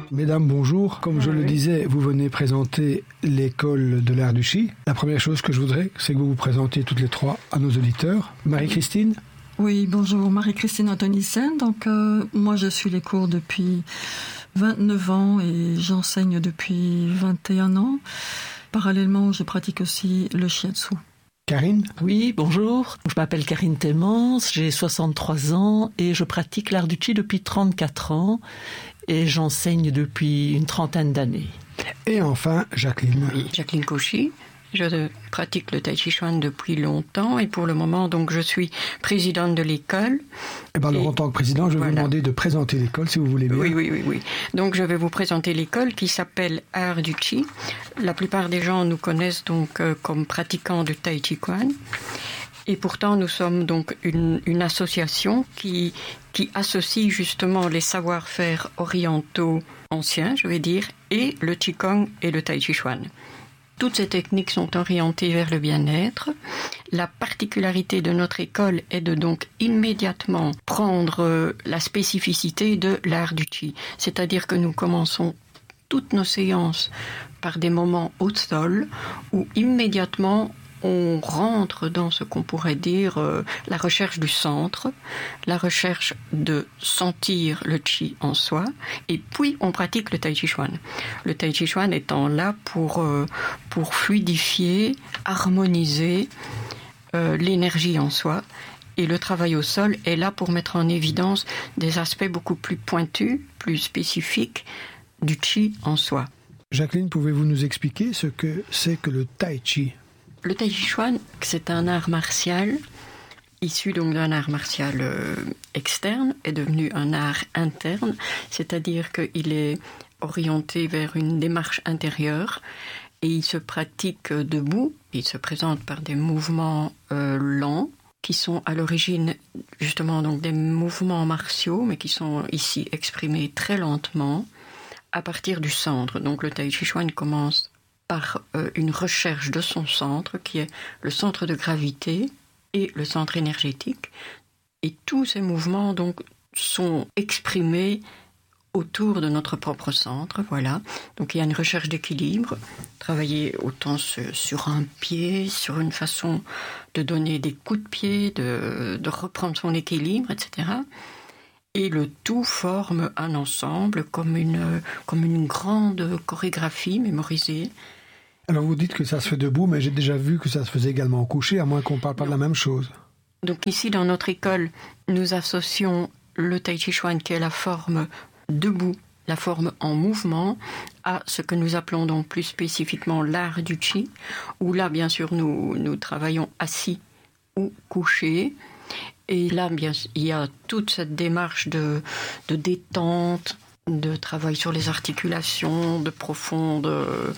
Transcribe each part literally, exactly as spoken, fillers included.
Mesdames, bonjour. Comme je oui. le disais, vous venez présenter l'école de l'art du chi. La première chose que je voudrais, c'est que vous vous présentiez toutes les trois à nos auditeurs. Marie-Christine ? Oui, bonjour, Marie-Christine Antonissen. Donc, euh, moi, je suis les cours depuis vingt-neuf ans et j'enseigne depuis vingt et un ans. Parallèlement, je pratique aussi le shiatsu. Karine ? Oui, bonjour. Je m'appelle Karine Témence, j'ai soixante-trois ans et je pratique l'art du chi depuis trente-quatre ans et j'enseigne depuis une trentaine d'années. Et enfin, Jacqueline. Oui, Jacqueline Cauchy. Je pratique le Tai Chi Chuan depuis longtemps et pour le moment, donc, je suis présidente de l'école. Eh ben, alors, et en tant que président, je vais voilà. vous demander de présenter l'école, si vous voulez bien. Oui, oui, oui, oui. Donc, je vais vous présenter l'école qui s'appelle Art du Chi. La plupart des gens nous connaissent donc euh, comme pratiquants du Tai Chi Chuan. Et pourtant, nous sommes donc une, une association qui, qui associe justement les savoir-faire orientaux anciens, je vais dire, et le Qigong et le Tai Chi Chuan. Toutes ces techniques sont orientées vers le bien-être. La particularité de notre école est de donc immédiatement prendre la spécificité de l'art du Qi. C'est-à-dire que nous commençons toutes nos séances par des moments au sol où immédiatement on rentre dans ce qu'on pourrait dire euh, la recherche du centre, la recherche de sentir le Qi en soi, et puis on pratique le Tai Chi Chuan. Le Tai Chi Chuan étant là pour, euh, pour fluidifier, harmoniser euh, l'énergie en soi, et le travail au sol est là pour mettre en évidence des aspects beaucoup plus pointus, plus spécifiques du Qi en soi. Jacqueline, pouvez-vous nous expliquer ce que c'est que le Tai Chi ? Le Tai Chi Chuan, c'est un art martial, issu donc d'un art martial euh, externe, est devenu un art interne, c'est-à-dire qu'il est orienté vers une démarche intérieure et il se pratique debout, il se présente par des mouvements euh, lents qui sont à l'origine justement donc des mouvements martiaux, mais qui sont ici exprimés très lentement à partir du centre. Donc le Tai Chi Chuan commence par euh, une recherche de son centre, qui est le centre de gravité et le centre énergétique. Et tous ces mouvements donc, sont exprimés autour de notre propre centre. Voilà. Donc il y a une recherche d'équilibre, travailler autant sur un pied, sur une façon de donner des coups de pied, de, de reprendre son équilibre, et cetera. Et le tout forme un ensemble comme une, comme une grande chorégraphie mémorisée. Alors vous dites que ça se fait debout, mais j'ai déjà vu que ça se faisait également couché, à moins qu'on ne parle pas non. de la même chose. Donc ici, dans notre école, nous associons le Tai Chi Chuan, qui est la forme debout, la forme en mouvement, à ce que nous appelons donc plus spécifiquement l'art du Qi, où là, bien sûr, nous, nous travaillons assis ou couchés. Et là, bien, il y a toute cette démarche de, de détente, de travail sur les articulations, de profonde euh,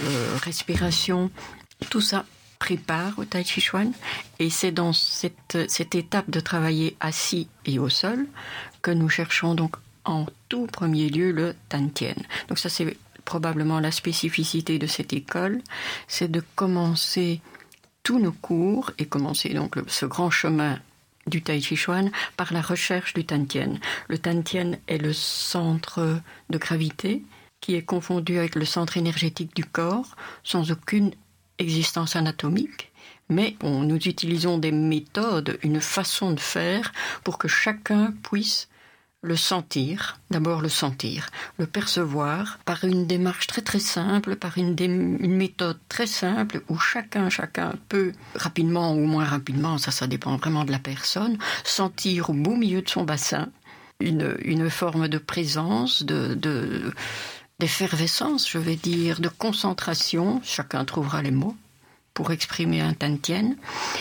respiration. Tout ça prépare au Tai Chi Chuan. Et c'est dans cette, cette étape de travailler assis et au sol que nous cherchons donc en tout premier lieu le Tantien. Donc ça, c'est probablement la spécificité de cette école, c'est de commencer tous nos cours et commencer donc le, ce grand chemin du Tai Chi Chuan par la recherche du Tantien. Le Tantien est le centre de gravité qui est confondu avec le centre énergétique du corps sans aucune existence anatomique, mais bon, nous utilisons des méthodes, une façon de faire pour que chacun puisse le sentir, d'abord le sentir, le percevoir par une démarche très très simple, par une, dé- une méthode très simple où chacun, chacun peut, rapidement ou moins rapidement, ça, ça dépend vraiment de la personne, sentir au beau milieu de son bassin une, une forme de présence, de, de, d'effervescence, je vais dire, de concentration, chacun trouvera les mots pour exprimer un Tantien.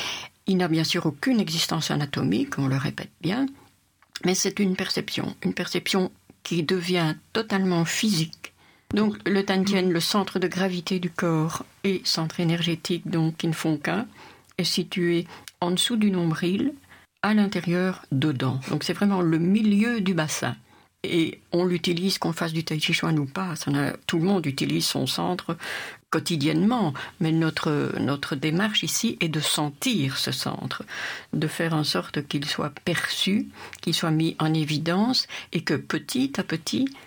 Il n'a bien sûr aucune existence anatomique, on le répète bien, mais c'est une perception, une perception qui devient totalement physique. Donc le Tantien, le centre de gravité du corps et centre énergétique, donc qui ne font qu'un, est situé en dessous du nombril, à l'intérieur, dedans. Donc c'est vraiment le milieu du bassin. Et on l'utilise, qu'on fasse du Tai Chi Chuan ou pas, ça n'a, tout le monde utilise son centre quotidiennement, mais notre, notre démarche ici est de sentir ce centre, de faire en sorte qu'il soit perçu, qu'il soit mis en évidence et que petit à petit,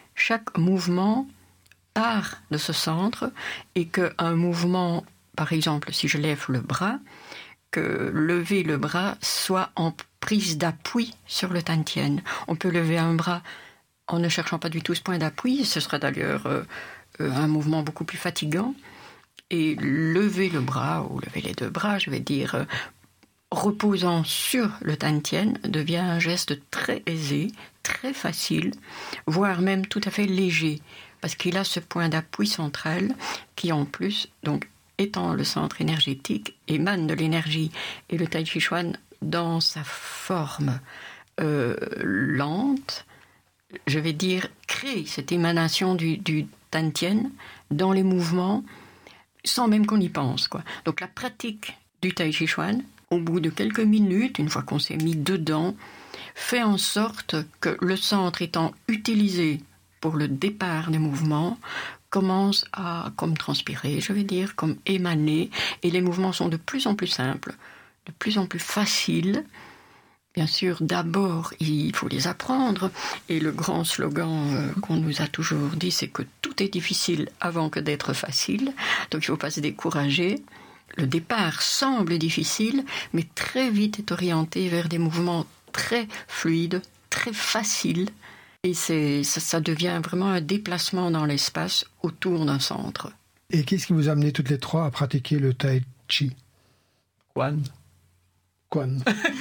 chaque mouvement part de ce centre et qu'un mouvement, par exemple, si je lève le bras, que lever le bras soit en prise d'appui sur le Tantien. On peut lever un bras en ne cherchant pas du tout ce point d'appui, ce sera d'ailleurs euh, un mouvement beaucoup plus fatigant. Et lever le bras, ou lever les deux bras, je vais dire, euh, reposant sur le Tantien, devient un geste très aisé, très facile, voire même tout à fait léger, parce qu'il a ce point d'appui central qui en plus, donc étant le centre énergétique, émane de l'énergie. Et le Tai Chi Chuan, dans sa forme euh, lente, je vais dire, crée cette émanation du, du Tantien dans les mouvements, sans même qu'on y pense, quoi. Donc la pratique du Tai Chi Chuan, au bout de quelques minutes, une fois qu'on s'est mis dedans, fait en sorte que le centre étant utilisé pour le départ des mouvements, commence à comme transpirer, je vais dire, comme émaner, et les mouvements sont de plus en plus simples, de plus en plus faciles. Bien sûr, d'abord, il faut les apprendre, et le grand slogan euh, qu'on nous a toujours dit, c'est que tout est difficile avant que d'être facile, donc il ne faut pas se décourager. Le départ semble difficile, mais très vite est orienté vers des mouvements très fluides, très faciles, et c'est, ça, ça devient vraiment un déplacement dans l'espace autour d'un centre. Et qu'est-ce qui vous a amené toutes les trois à pratiquer le Tai Chi? Quan. Quan.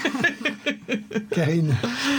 Karine.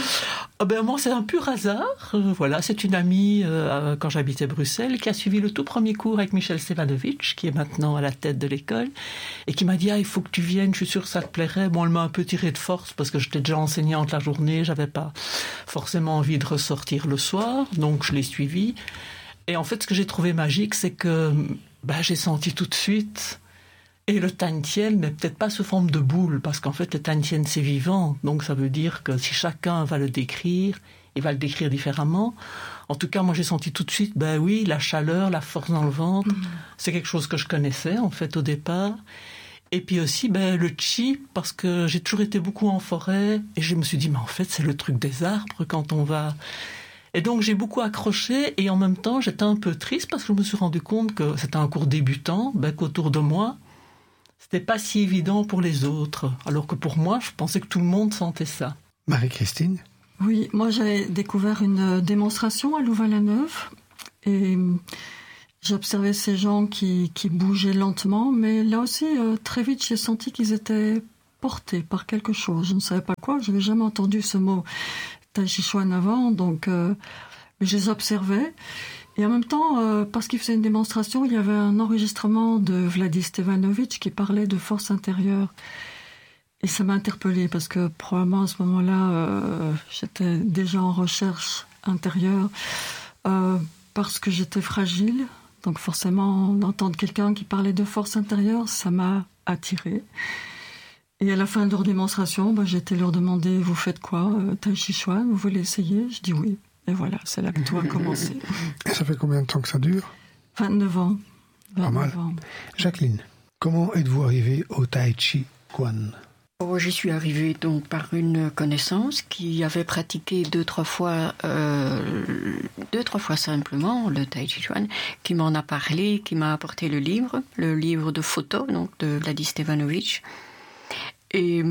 Oh ben moi, c'est un pur hasard. Euh, voilà, c'est une amie, euh, quand j'habitais Bruxelles, qui a suivi le tout premier cours avec Michel Stevanovic, qui est maintenant à la tête de l'école, et qui m'a dit « Ah, il faut que tu viennes, je suis sûre que ça te plairait. » Bon, elle m'a un peu tiré de force, parce que j'étais déjà enseignante la journée, j'avais pas forcément envie de ressortir le soir, donc je l'ai suivie. Et en fait, ce que j'ai trouvé magique, c'est que ben, j'ai senti tout de suite... Et le Tantien, mais peut-être pas sous forme de boule, parce qu'en fait, le Tantien, c'est vivant. Donc, ça veut dire que si chacun va le décrire, il va le décrire différemment. En tout cas, moi, j'ai senti tout de suite, ben oui, la chaleur, la force dans le ventre, mmh. c'est quelque chose que je connaissais, en fait, au départ. Et puis aussi, ben, le chi, parce que j'ai toujours été beaucoup en forêt, et je me suis dit, mais en fait, c'est le truc des arbres quand on va... Et donc, j'ai beaucoup accroché, et en même temps, j'étais un peu triste, parce que je me suis rendu compte que c'était un cours débutant, ben, qu'autour de moi, c'était pas si évident pour les autres, alors que pour moi, je pensais que tout le monde sentait ça. Marie-Christine? Oui, moi j'ai découvert une démonstration à Louvain-la-Neuve et j'observais ces gens qui, qui bougeaient lentement, mais là aussi, euh, très vite, j'ai senti qu'ils étaient portés par quelque chose. Je ne savais pas quoi, je n'avais jamais entendu ce mot Tai Chi Chuan avant, donc euh, je les observais. Et en même temps, euh, parce qu'il faisait une démonstration, il y avait un enregistrement de Vladimir Stevanovic qui parlait de force intérieure. Et ça m'a interpellée parce que probablement à ce moment-là, euh, j'étais déjà en recherche intérieure euh, parce que j'étais fragile. Donc forcément, d'entendre quelqu'un qui parlait de force intérieure, ça m'a attirée. Et à la fin de leur démonstration, bah, j'ai été leur demander « Vous faites quoi, euh, Tai Chi Chuan? Vous voulez essayer ?» Je dis oui. Et voilà, c'est là que tout a commencé. Et ça fait combien de temps que ça dure? vingt-neuf ans. Pas mal. Ans. Jacqueline, comment êtes-vous arrivée au Tai Chi Chuan? Oh, j'y suis arrivée donc par une connaissance qui avait pratiqué deux, trois fois, euh, deux, trois fois simplement le Tai Chi Chuan, qui m'en a parlé, qui m'a apporté le livre, le livre de photos donc de Vladimir Stevanovic. Et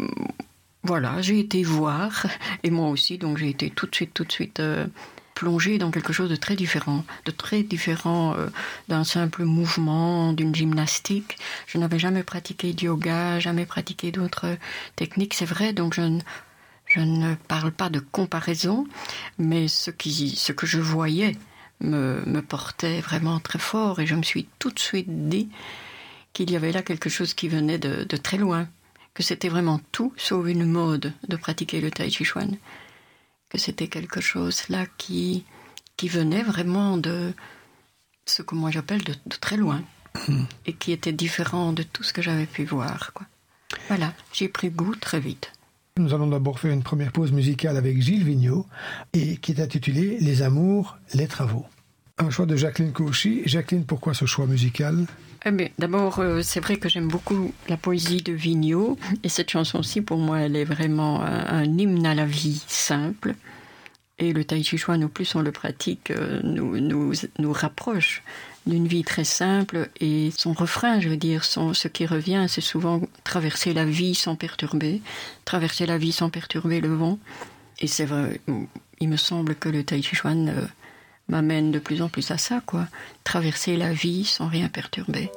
voilà, j'ai été voir, et moi aussi, donc j'ai été tout de suite, tout de suite euh, plongée dans quelque chose de très différent, de très différent euh, d'un simple mouvement, d'une gymnastique. Je n'avais jamais pratiqué de yoga, jamais pratiqué d'autres techniques, c'est vrai, donc je ne, je ne parle pas de comparaison, mais ce, qui, ce que je voyais me, me portait vraiment très fort, et je me suis tout de suite dit qu'il y avait là quelque chose qui venait de, de très loin. Que c'était vraiment tout sauf une mode de pratiquer le Tai Chi Chuan, que c'était quelque chose là qui, qui venait vraiment de ce que moi j'appelle de, de très loin, mmh. et qui était différent de tout ce que j'avais pu voir, quoi. Voilà, j'ai pris goût très vite. Nous allons d'abord faire une première pause musicale avec Gilles Vigneault, et qui est intitulée « Les amours, les travaux ». Un choix de Jacqueline Cauchy. Jacqueline, pourquoi ce choix musical? Eh bien, d'abord, euh, c'est vrai que j'aime beaucoup la poésie de Vigneault, et cette chanson-ci, pour moi, elle est vraiment un, un hymne à la vie simple. Et le tai chi chuan, au plus on le pratique, nous, nous, nous rapproche d'une vie très simple. Et son refrain, je veux dire, son, ce qui revient, c'est souvent traverser la vie sans perturber, traverser la vie sans perturber le vent. Et c'est vrai, il me semble que le tai chi chuan euh, m'amène de plus en plus à ça, quoi. Traverser la vie sans rien perturber.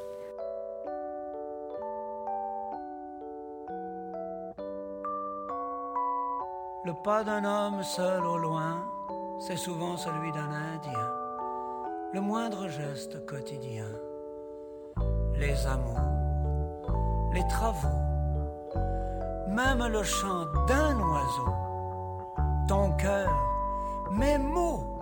Le pas d'un homme seul au loin, c'est souvent celui d'un Indien. Le moindre geste quotidien, les amours, les travaux, même le chant d'un oiseau, ton cœur, mes mots,